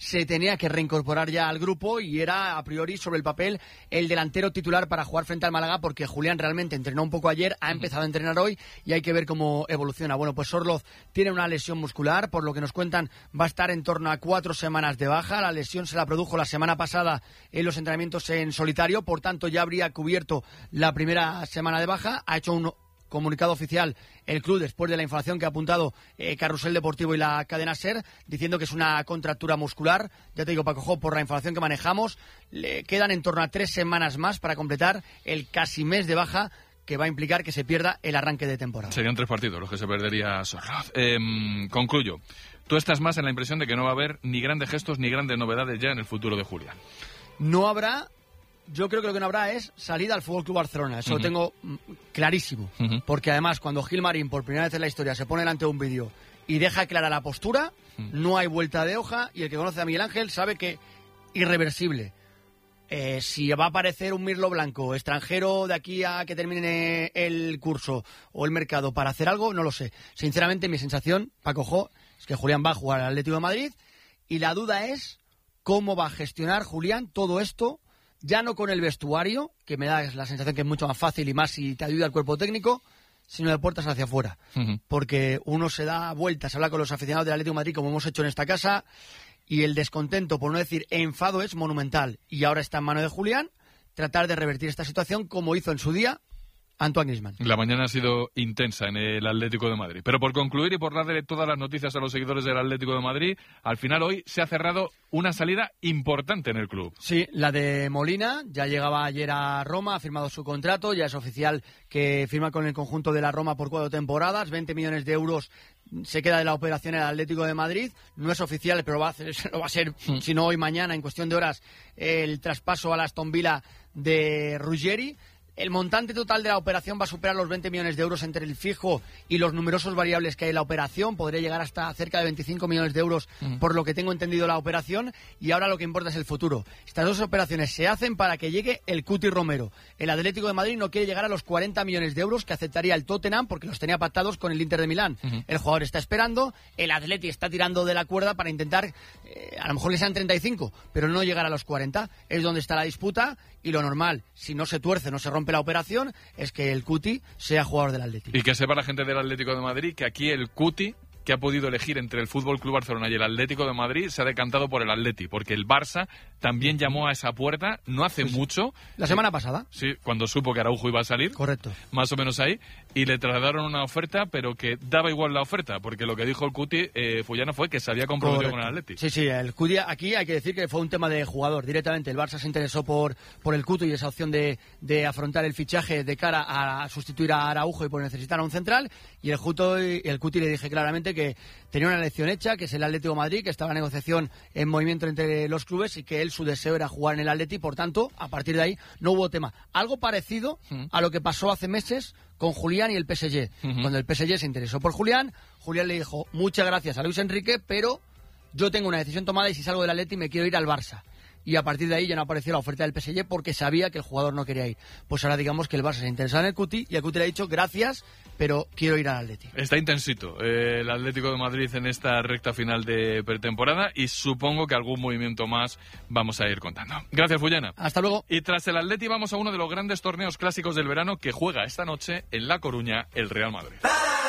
se tenía que reincorporar ya al grupo y era a priori sobre el papel el delantero titular para jugar frente al Málaga, porque Julián realmente entrenó un poco ayer, ha empezado a entrenar hoy y hay que ver cómo evoluciona. Bueno, pues Orloz tiene una lesión muscular, por lo que nos cuentan va a estar en torno a 4 semanas de baja. La lesión se la produjo la semana pasada en los entrenamientos en solitario, por tanto ya habría cubierto la primera semana de baja. Ha hecho un comunicado oficial el club después de la información que ha apuntado Carrusel Deportivo y la cadena SER, diciendo que es una contractura muscular. Ya te digo, Paco, por la información que manejamos, le quedan en torno a 3 semanas más para completar el casi mes de baja que va a implicar que se pierda el arranque de temporada. Serían 3 partidos los que se perdería Sorloz. Concluyo. Tú estás más en la impresión de que no va a haber ni grandes gestos ni grandes novedades ya en el futuro de Julián. No habrá. Yo creo que lo que no habrá es salida al Fútbol Club Barcelona. Eso lo tengo clarísimo. Porque además, cuando Gil Marín, por primera vez en la historia, se pone delante de un vídeo y deja clara la postura, no hay vuelta de hoja. Y el que conoce a Miguel Ángel sabe que irreversible. Si va a aparecer un Mirlo Blanco, extranjero de aquí a que termine el curso o el mercado para hacer algo, no lo sé. Sinceramente, mi sensación, Paco Jo, es que Julián va a jugar al Atlético de Madrid y la duda es cómo va a gestionar Julián todo esto. Ya no con el vestuario, que me da la sensación que es mucho más fácil y más si te ayuda el cuerpo técnico, sino de puertas hacia afuera. Porque uno se da vueltas, habla con los aficionados del Atlético de Madrid, como hemos hecho en esta casa, y el descontento, por no decir enfado, es monumental. Y ahora está en mano de Julián tratar de revertir esta situación, como hizo en su día Antoine Griezmann. La mañana ha sido intensa en el Atlético de Madrid. Pero por concluir y por darle todas las noticias a los seguidores del Atlético de Madrid, al final hoy se ha cerrado una salida importante en el club. Sí, la de Molina, ya llegaba ayer a Roma, ha firmado su contrato, ya es oficial que firma con el conjunto de la Roma por 4 temporadas, 20 millones de euros se queda de la operación el Atlético de Madrid. No es oficial, pero va a ser, si no hoy, mañana, en cuestión de horas, el traspaso al Aston Villa de Ruggeri. El montante total de la operación va a superar los 20 millones de euros entre el fijo y los numerosos variables que hay en la operación. Podría llegar hasta cerca de 25 millones de euros, por lo que tengo entendido la operación. Y ahora lo que importa es el futuro. Estas 2 operaciones se hacen para que llegue el Cuti Romero. El Atlético de Madrid no quiere llegar a los 40 millones de euros que aceptaría el Tottenham porque los tenía pactados con el Inter de Milán. El jugador está esperando, el Atleti está tirando de la cuerda para intentar, a lo mejor que sean 35, pero no llegar a los 40. Es donde está la disputa y lo normal, si no se tuerce, no se rompe la operación, es que el Cuti sea jugador del Atlético. Y que sepa la gente del Atlético de Madrid que aquí el Cuti, que ha podido elegir entre el Fútbol Club Barcelona y el Atlético de Madrid, se ha decantado por el Atleti, porque el Barça también llamó a esa puerta no hace mucho. La semana pasada. Sí, cuando supo que Araujo iba a salir. Correcto. Más o menos ahí. Y le trasladaron una oferta, pero que daba igual la oferta, porque lo que dijo el Cuti Fullana fue que se había comprometido con el Atleti. Sí, el Cuti aquí hay que decir que fue un tema de jugador. Directamente el Barça se interesó por el Cuti y esa opción de afrontar el fichaje de cara a sustituir a Araujo y por necesitar a un central. Y el Cuti le dije claramente que tenía una elección hecha, que es el Atlético de Madrid, que estaba la negociación en movimiento entre los clubes y que él, su deseo era jugar en el Atleti. Por tanto, a partir de ahí no hubo tema. Algo parecido a lo que pasó hace meses con Julián y el PSG. Cuando el PSG se interesó por Julián le dijo muchas gracias a Luis Enrique, pero yo tengo una decisión tomada y si salgo del Atleti me quiero ir al Barça. Y a partir de ahí ya no apareció la oferta del PSG porque sabía que el jugador no quería ir. Pues ahora digamos que el Barça se interesaba en el Cuti y el Cuti le ha dicho gracias, pero quiero ir al Atlético. Está intensito el Atlético de Madrid en esta recta final de pretemporada y supongo que algún movimiento más vamos a ir contando. Gracias, Fullana. Hasta luego. Y tras el Atleti vamos a uno de los grandes torneos clásicos del verano que juega esta noche en La Coruña el Real Madrid.